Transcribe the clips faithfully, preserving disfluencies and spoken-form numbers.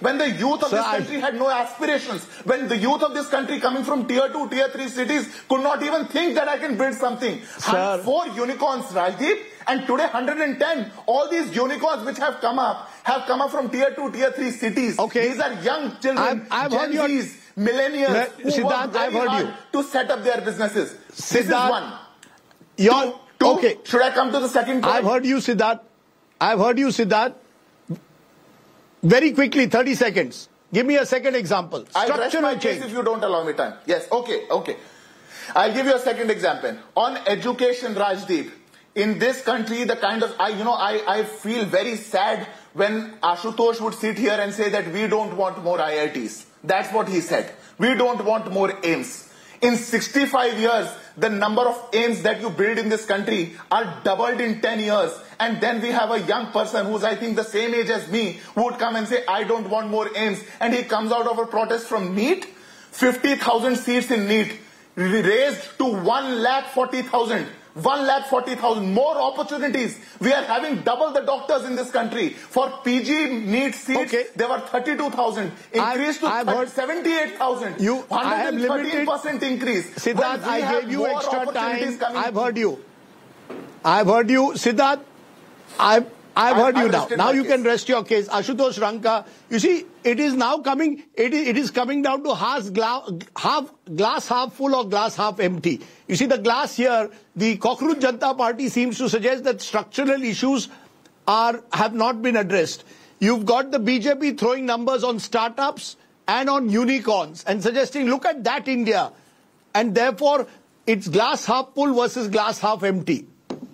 when the youth of Sir, this country had no aspirations, when the youth of this country coming from tier two, tier three cities could not even think that I can build something. Sir. Four unicorns, Rajdeep, and today one hundred ten. All these unicorns which have come up have come up from tier two, tier three cities. Okay. These are young children, I've, I've Gen heard your, Zs, millennials, Me- who Siddharth, work very I've heard hard you. to set up their businesses. This is Siddharth, one. Your, Two, two, okay. Should I come to the second point? I've heard you, Siddharth. I've heard you, Siddharth. Very quickly, thirty seconds. Give me a second example. I'll rest my Structural case change. if you don't allow me time. Yes, okay, okay. I'll give you a second example. On education, Rajdeep, in this country, the kind of, I, you know, I, I feel very sad when Ashutosh would sit here and say that we don't want more I I Ts. That's what he said. We don't want more AIIMS. In sixty-five years, the number of AIIMS that you build in this country are doubled in ten years. And then we have a young person who's, I think, the same age as me, who would come and say, I don't want more AIIMS. And he comes out of a protest from NEET, fifty thousand seats in NEET, raised to one lakh forty thousand. one lakh forty thousand more opportunities. We are having double the doctors in this country. For P G NEET seats, Okay. there were thirty-two thousand. Increased I've to heard- seventy-eight thousand. You- I have one hundred thirteen percent limited- increase. Siddharth, When we I have gave you more extra opportunities time. coming- I've heard you. I've heard you. Siddharth, I've, I've heard I've you now. rested Now my you case. can rest your case. Ashutosh Ranka, you see, it is now coming, it is, it is coming down to half, gla- half glass half full or glass half empty. You see the glass here, the Cockroach Janata Party seems to suggest that structural issues are, have not been addressed. You've got the B J P throwing numbers on startups and on unicorns and suggesting, look at that India. And therefore, it's glass half full versus glass half empty.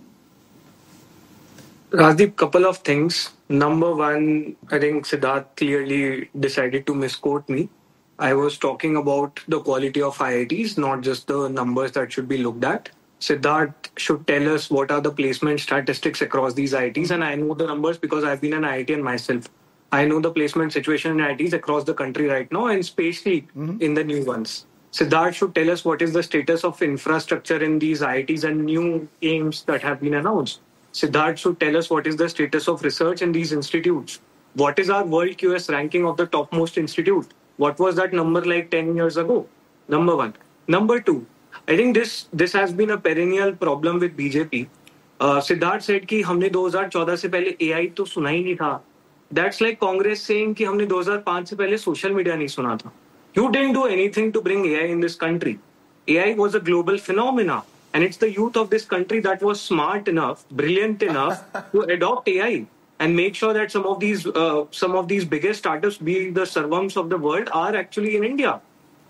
Rajdeep, couple of things. Number one, I think Siddharth clearly decided to misquote me. I was talking about the quality of I I Ts, not just the numbers that should be looked at. Siddharth should tell us what are the placement statistics across these I I Ts, and I know the numbers because I've been an I I T N myself. I know the placement situation in I I Ts across the country right now, and especially mm-hmm. in the new ones. Siddharth should tell us what is the status of infrastructure in these I I Ts and new AIIMS that have been announced. Siddharth should tell us what is the status of research in these institutes. What is our world Q S ranking of the topmost institute? What was that number like ten years ago? Number one. Number two, I think this this has been a perennial problem with B J P. Uh, Siddharth said कि हमने दो हज़ार चौदह से पहले A I तो सुना ही नहीं था. That's like Congress saying कि हमने दो हज़ार पाँच से पहले social media नहीं सुना था. You didn't do anything to bring A I in this country. A I was a global phenomena. And it's the youth of this country that was smart enough, brilliant enough to adopt A I and make sure that some of these uh, some of these biggest startups, being the servants of the world, are actually in India.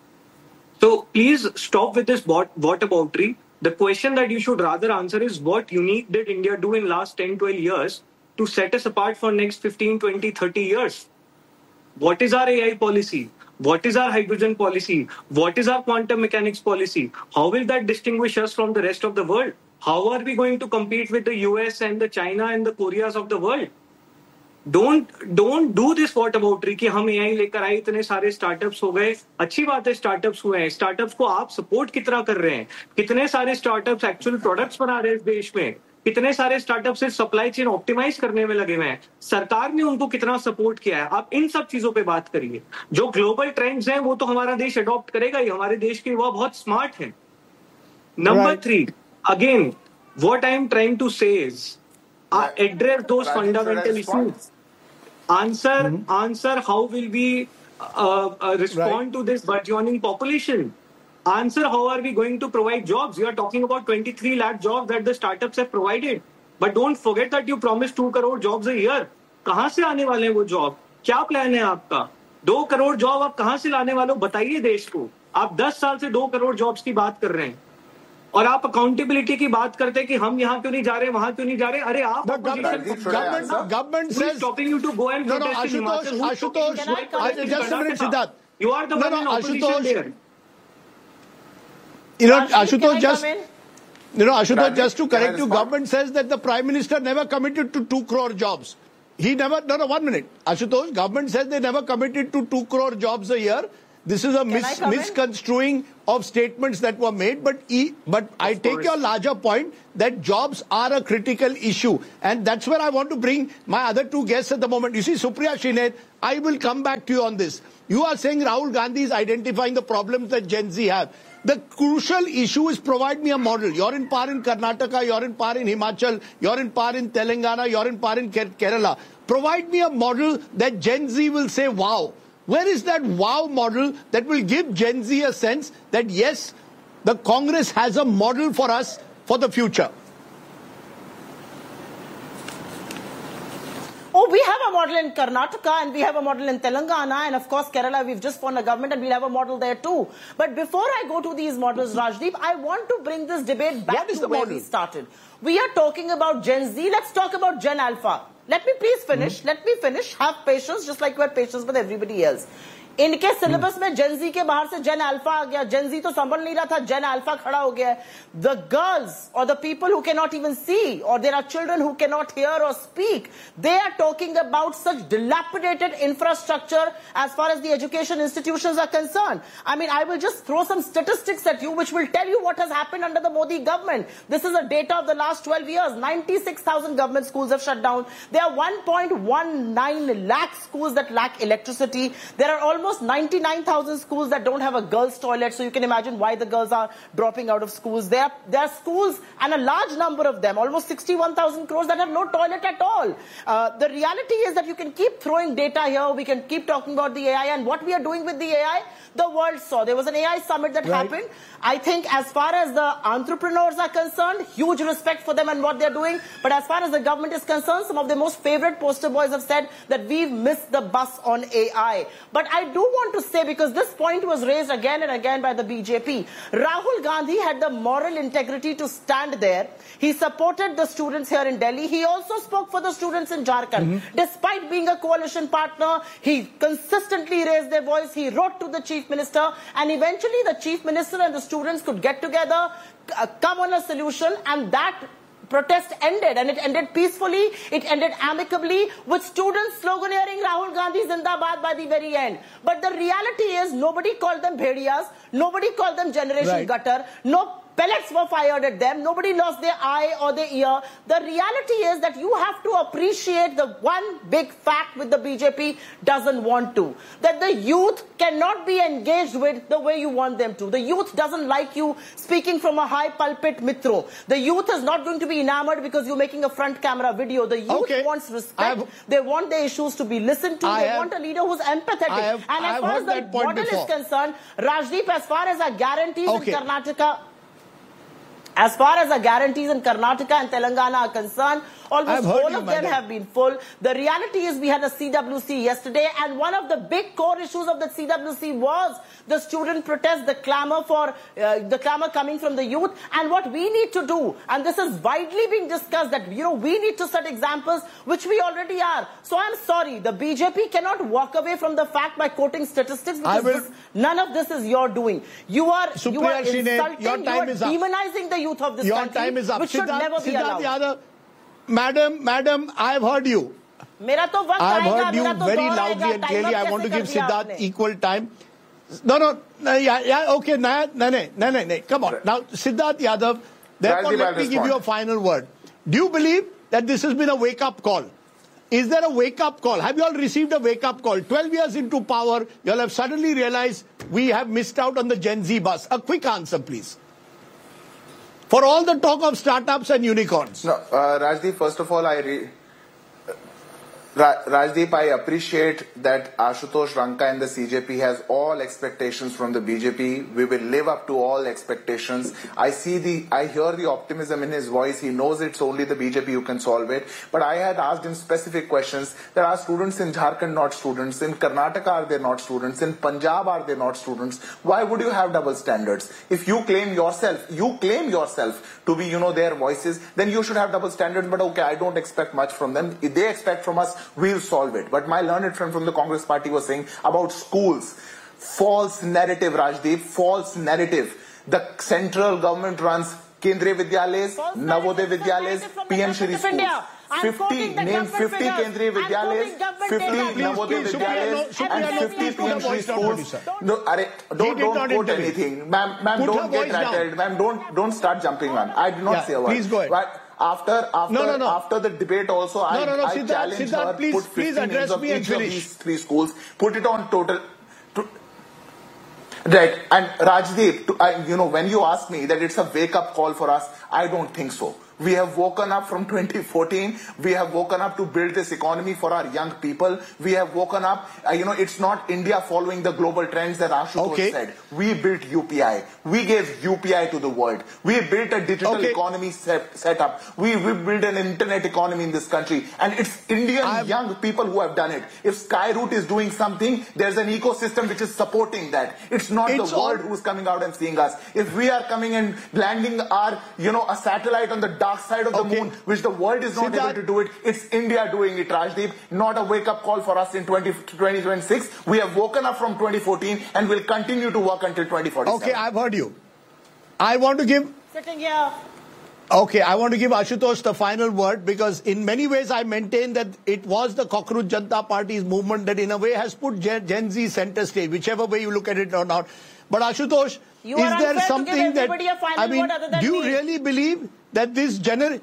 So please stop with this what whataboutery. The question that you should rather answer is what unique did India do in last ten, twelve years to set us apart for next fifteen, twenty, thirty years? What is our A I policy? What is our hydrogen policy? What is our quantum mechanics policy? How will that distinguish us from the rest of the world? How are we going to compete with the U S and the China and the Koreas of the world? Don't don't do this whataboutery कि हम A I लेकर आए इतने सारे startups हो गए. अच्छी बात है startups हुए हैं. Startups को आप support कितना कर रहे हैं? कितने सारे startups actual products बना रहे हैं इस देश में? कितने सारे स्टार्टअप से सप्लाई चेन ऑप्टिमाइज करने में लगे हुए हैं. सरकार ने उनको कितना सपोर्ट किया है. आप इन सब चीजों पे बात करिए. जो ग्लोबल ट्रेंड्स हैं वो तो हमारा देश अडॉप्ट करेगा ही. हमारे देश के युवा बहुत स्मार्ट हैं. Number three, again what I am trying to से is address those fundamental issues. Answer answer how will we respond to this burgeoning population. Answer, how are we going to provide jobs? You are talking about twenty-three lakh jobs that the startups have provided. But don't forget that you promised two crore jobs a year. कहाँ से आने वाले हैं वो job? क्या plan है आपका? दो करोड़ जॉब आप कहाँ से लाने वाले हो? बताइए देश को. आप दस साल से दो करोड़ जॉब्स की बात कर रहे हैं. और आप अकाउंटेबिलिटी की बात करते हैं कि हम यहाँ क्यों नहीं जा रहे, वहां क्यों नहीं जा रहे. अरे आप government government says stopping you to go and no no Ashutosh Ashutosh just a minute Siddharth. You are the one in opposition there. You know, Rashmi, Ashutosh, just, you know, Ashutosh, Rashmi, just to correct you, respond? government says that the Prime Minister never committed to two crore jobs. He never, no, no, one minute. Ashutosh, government says they never committed to two crore jobs a year. this is a mis misconstruing of statements that were made. But e but I take your larger point that jobs are a critical issue, and that's where I want to bring my other two guests at the moment. You see, Supriya Shrinet, I will come back to you on this. You are saying Rahul Gandhi is identifying the problems that Gen Z have. The crucial issue is provide me a model. You're in power in Karnataka, you're in power in Himachal, you're in power in Telangana, you're in power in Kerala. Provide me a model that Gen Z will say, wow. Where is that wow model that will give Gen Z a sense that, yes, the Congress has a model for us for the future? Oh, we have a model in Karnataka and we have a model in Telangana, and of course Kerala, we've just formed a government and we'll have a model there too. But before I go to these models, Rajdeep, I want to bring this debate back to where we started. We are talking about Gen Z. Let's talk about Gen Alpha. Let me please finish. Mm-hmm. Let me finish. Have patience, just like you had patience with everybody else. इनके syllabus में जेन जी के बाहर से जेन alpha आ गया. जेन जी तो संभल नहीं रहा था, जेन अल्फा खड़ा हो गया. The girls or the people who cannot even see, or there are children who cannot hear or speak, they are talking about such dilapidated infrastructure as far as the education institutions are concerned. I mean, I will just throw some statistics at you which will tell you what has happened under the Modi government. This is a data of the last twelve years. ninety-six thousand government schools have shut down. There are one point one nine lakh schools that lack electricity. There are almost Almost ninety-nine thousand schools that don't have a girls' toilet, so you can imagine why the girls are dropping out of schools. There are, there are schools, and a large number of them, almost sixty-one thousand crores, that have no toilet at all. Uh, the reality is that you can keep throwing data here, we can keep talking about the A I, and what we are doing with the A I, the world saw. There was an A I summit that right. happened. I think as far as the entrepreneurs are concerned, huge respect for them and what they're doing. But as far as the government is concerned, some of their most favorite poster boys have said that we've missed the bus on A I. But I do want to say, because this point was raised again and again by the B J P, Rahul Gandhi had the moral integrity to stand there. He supported the students here in Delhi. He also spoke for the students in Jharkhand. Mm-hmm. Despite being a coalition partner, he consistently raised their voice. He wrote to the chief minister, and eventually the chief minister and the students could get together, uh, come on a solution, and that protest ended, and it ended peacefully, it ended amicably, with students sloganeering Rahul Gandhi Zindabad by the very end. But the reality is, nobody called them bhediyas, nobody called them generation right. gutter, no pellets were fired at them, nobody lost their eye or their ear. The reality is that you have to appreciate the one big fact which the B J P doesn't want to, that the youth cannot be engaged with the way you want them to. The youth doesn't like you speaking from a high pulpit mitro. The youth is not going to be enamored because you're making a front camera video. The youth okay. wants respect. Have, they want their issues to be listened to. I they have, want a leader who's empathetic. Have, and as far as the model before. is concerned, Rajdeep, as far as our guarantees okay. in Karnataka, As far as the guarantees in Karnataka and Telangana are concerned, almost all of them have been full. The reality is we had a C W C yesterday, and one of the big core issues of the C W C was the student protest, the clamor for uh, the clamor coming from the youth. And what we need to do, and this is widely being discussed, that you know we need to set examples, which we already are. So I'm sorry, the B J P cannot walk away from the fact by quoting statistics, because will, this, none of this is your doing. You are Supriya you are insulting, Shrinet, your time you are is demonizing up. the youth of this your country, time is up. which should Siddharth, never be Siddharth allowed. Yadav, Madam, Madam, I have heard you. I have heard you very loudly and clearly. I want to give Siddharth equal time. No, no, no yeah, yeah, okay, no, no, no, no, no, come on. Now, Siddharth Yadav, therefore let me give you a final word. Do you believe that this has been a wake-up call? Is there a wake-up call? Have you all received a wake-up call? twelve years into power, you all have suddenly realized we have missed out on the Gen Z bus. A quick answer, please. For all the talk of startups and unicorns. No, uh, Rajdeep, first of all, I re Ra Rajdeep, I appreciate that Ashutosh Ranka and the C J P has all expectations from the B J P. We will live up to all expectations. I see the, I hear the optimism in his voice. He knows it's only the B J P who can solve it. But I had asked him specific questions. There are students in Jharkhand not students. In Karnataka are they not students? In Punjab are they not students? Why would you have double standards? If you claim yourself, you claim yourself to be, you know, their voices, then you should have double standards. But okay, I don't expect much from them. If they expect from us, we'll solve it. But my learned friend from the Congress party was saying about schools. False narrative, Rajdeep. False narrative. The central government runs Kendriya Vidyalayas, Navodaya Vidyalayas, P M Shri schools. fifty, name fifty Kendriya Vidyalayas, fifty Navodaya Vidyalayas, and fifty P M Shri schools. No, are, don't, don't quote anything. Ma'am, ma'am, don't get rattled. Ma'am, don't, don't start jumping on. I did not yeah, say a word. Please go ahead. But after, after, no, no, no. after the debate also, I, no, no, no, I Siddharth, challenge Siddharth, her, please, put fifty please address names of me each and of finish. these three schools, put it on total. To, right. And Rajdeep, to, I, you know, when you ask me that it's a wake-up call for us, I don't think so. We have woken up from twenty fourteen. We have woken up to build this economy for our young people. We have woken up. Uh, you know, it's not India following the global trends that Ashutosh okay. said. We built U P I. We gave U P I to the world. We built a digital okay. economy set, set up. We, we built an internet economy in this country. And it's Indian I'm... young people who have done it. If Skyroot is doing something, there's an ecosystem which is supporting that. It's not it's the world all... who's coming out and seeing us. If we are coming and landing our, you know, a satellite on the dark side of the okay. moon, which the world is not Siddharth. able to do it. It's India doing it, Rajdeep. Not a wake-up call for us in twenty twenty-six. We have woken up from twenty fourteen and will continue to work until twenty forty-seven. Okay, I've heard you. I want to give... Sitting here. Okay, I want to give Ashutosh the final word because in many ways I maintain that it was the Cockroach Janata Party's movement that in a way has put Gen, Gen Z center stage, whichever way you look at it or not. But Ashutosh, you is there something that... I mean, do you me. really believe that this gener...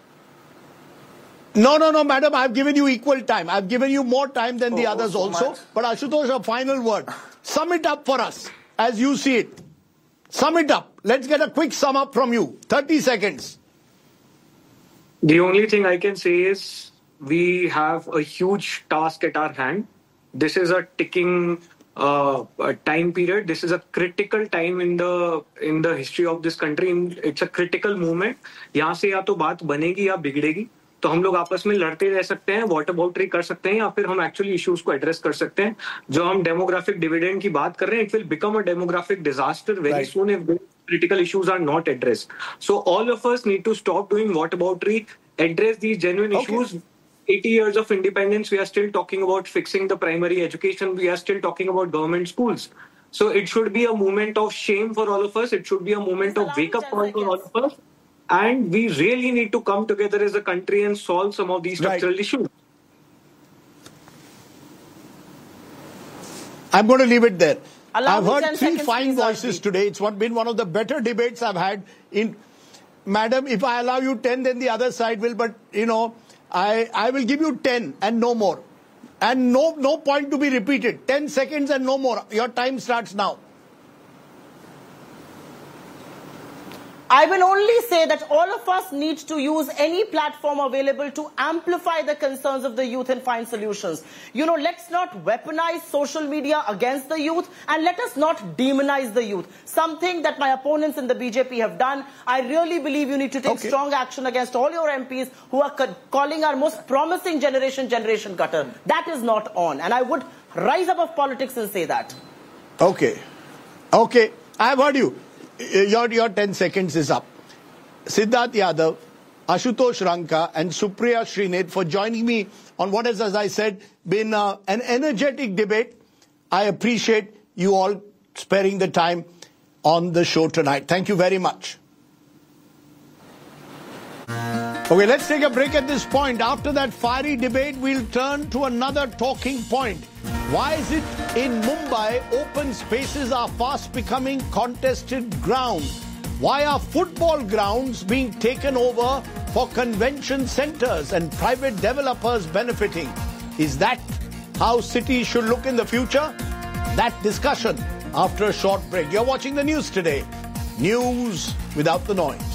No, no, no, madam, I've given you equal time. I've given you more time than oh, the others so also. Much. But Ashutosh, a final word. Sum it up for us as you see it. Sum it up. Let's get a quick sum up from you. thirty seconds. The only thing I can say is we have a huge task at our hand. This is a ticking uh, a time period. This is a critical time in the in the history of this country. It's a critical moment. यहाँ से या तो बात बनेगी या बिगड़ेगी. तो हम लोग आपस में लड़ते रह सकते हैं, वाटर बाउंड्री कर सकते हैं, या फिर हम एक्चुअली इश्यूज को एड्रेस कर सकते हैं. जो हम डेमोग्राफिक डिविडेंड की बात कर रहे हैं, it will become a demographic disaster very soon if critical issues are not addressed. So all of us need to stop doing whataboutery, address these genuine okay. issues. eighty years of independence, we are still talking about fixing the primary education. We are still talking about government schools. So it should be a moment of shame for all of us. It should be a moment of wake-up call for all of us. And we really need to come together as a country and solve some of these structural right. issues. I'm going to leave it there. Allow I've heard three fine voices today. It's what been one of the better debates I've had. In, Madam, if I allow you ten, then the other side will. But, you know, I, I will give you ten and no more. And no, no point to be repeated. ten seconds and no more. Your time starts now. I will only say that all of us need to use any platform available to amplify the concerns of the youth and find solutions. You know, let's not weaponize social media against the youth, and let us not demonize the youth. Something that my opponents in the B J P have done. I really believe you need to take okay. strong action against all your M Ps who are calling our most promising generation, generation cutter. That is not on. And I would rise above politics and say that. Okay. Okay. I've heard you. Your, your ten seconds is up. Siddharth Yadav, Ashutosh Ranka and Supriya Srinath for joining me on what has, as I said, been uh, an energetic debate. I appreciate you all sparing the time on the show tonight. Thank you very much. Okay, let's take a break at this point. After that fiery debate, we'll turn to another talking point. Why is it in Mumbai, open spaces are fast becoming contested ground? Why are football grounds being taken over for convention centers and private developers benefiting? Is that how cities should look in the future? That discussion after a short break. You're watching the news today. News without the noise.